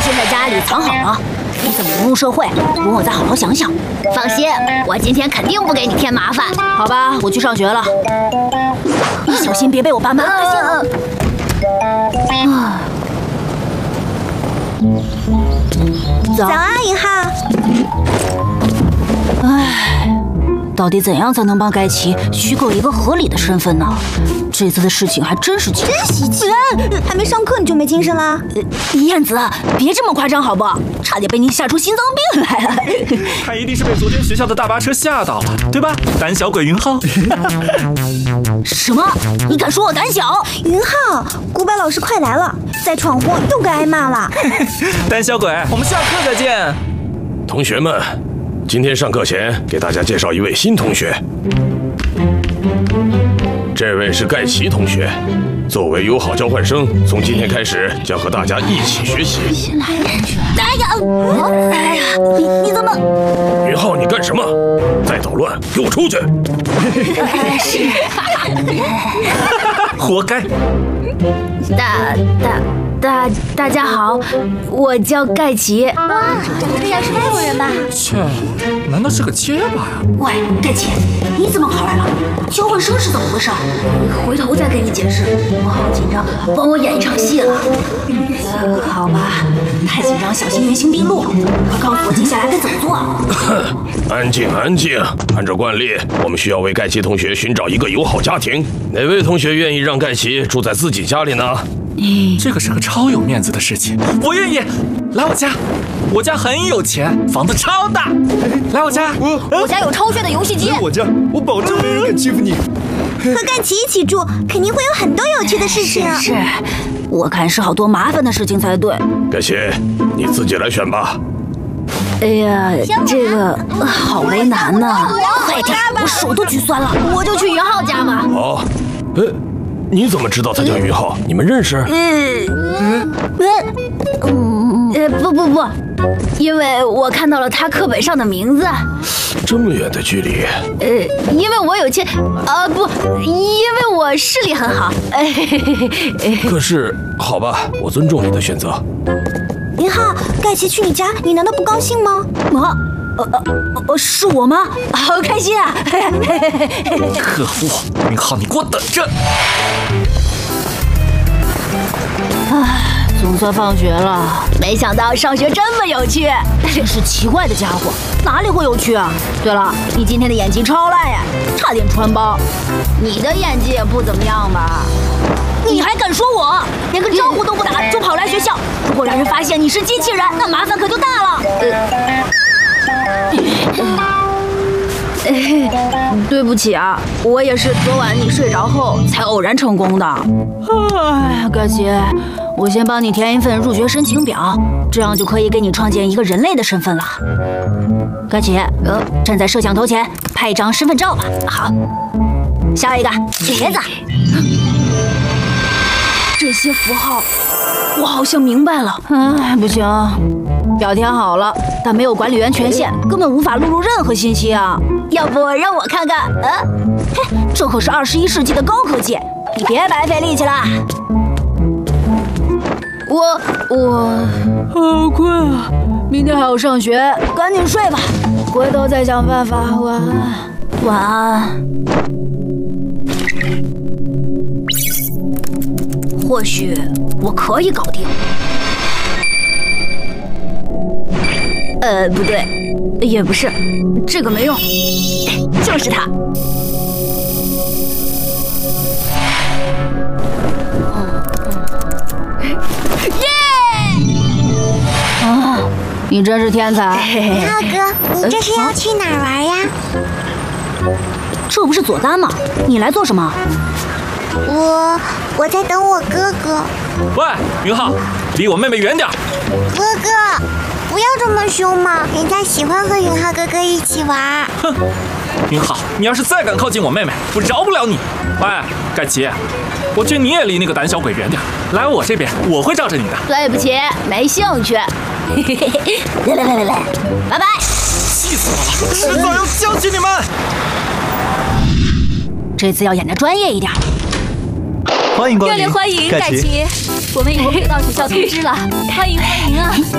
现在家里藏好了，你怎么融入社会？容我再好好想想。 放心，我今天肯定不给你添麻烦。 好吧，我去上学了。你小心别被我爸妈发现了。 早啊，尹浩。 唉，到底怎样才能帮盖奇虚构一个合理的身份呢？这次的事情还真是奇， 真稀奇！还没上课你就没精神啦？ 燕子，别这么夸张好不好？差点被你吓出心脏病来了。 他一定是被昨天学校的大巴车吓到了，对吧？胆小鬼云浩。 什么？你敢说我胆小？ 云浩，古柏老师快来了，再闯祸又该挨骂了。 胆小鬼，我们下课再见。 同学们，今天上课前给大家介绍一位新同学。这位是盖奇同学，作为友好交换生，从今天开始将和大家一起学习。 哎呀，你怎么？ 云浩，你干什么？再捣乱，给我出去！ 活该！ 大家好，我叫盖奇。 哇，这要是外国人吧？ 切，难道是个结巴呀？ 喂，盖奇，你怎么跑来了？交换生是怎么回事？ 回头再给你解释。我好紧张，帮我演一场戏了。 好吧，太紧张，小心原形毕露。快告诉我接下来该怎么做。 安静，安静。按照惯例，我们需要为盖奇同学寻找一个友好家庭。哪位同学愿意让盖奇住在自己家里呢？ 这个是个超有面子的事情，我愿意。来我家，我家很有钱，房子超大。来我家， 我家有超炫的游戏机。 来我家，我保证没人敢欺负你。 和盖奇一起住，肯定会有很多有趣的事情。 是，我看是好多麻烦的事情才对。 盖奇，你自己来选吧。 哎呀，这个好为难呐！快点，我手都举酸了。 我就去云浩家嘛。 好，你怎么知道他叫云浩？你们认识？ 不，因为我看到了他课本上的名字。 这么远的距离。 因为我有钱，不，因为我视力很好。 可是，好吧，我尊重你的选择。 云浩，盖奇去你家，你难道不高兴吗？ 是我吗？好开心啊！ 可恶，云浩，你给我等着！ 总算放学了。 没想到上学这么有趣。 真是奇怪的家伙，哪里会有趣啊？对了，你今天的演技超烂呀，差点穿帮。 你的演技也不怎么样吧？ 你还敢说我？连个招呼都不打就跑来学校，如果让人发现你是机器人，那麻烦可就大了。 对不起啊，我也是昨晚你睡着后才偶然成功的。 哎，盖奇，我先帮你填一份入学申请表，这样就可以给你创建一个人类的身份了。盖奇，站在摄像头前拍一张身份照吧。好，下一个茄子。这些符号，我好像明白了。不行，表填好了，但没有管理员权限，根本无法录入任何信息啊。要不让我看看？嘿，这可是21世纪的高科技，你别白费力气了。我好困啊，明天还要上学，赶紧睡吧，回头再想办法。晚安，晚安。或许我可以搞定。不对，也不是，这个没用，就是它。你真是天才！ 浩哥，你这是要去哪儿玩呀？ 这不是佐丹吗？你来做什么？ 我在等我哥哥。 喂，云浩，离我妹妹远点。 哥哥，不要这么凶嘛，人家喜欢和云浩哥哥一起玩。 哼，云浩，你要是再敢靠近我妹妹，我饶不了你。喂，盖奇，我觉得你也离那个胆小鬼远点，来我这边，我会罩着你的。 对不起，没兴趣。来，拜拜。 气死我了，迟早要教训你们。 这次要演得专业一点。 欢迎光临， 热烈欢迎盖奇，我们已经收到学校通知了，欢迎啊！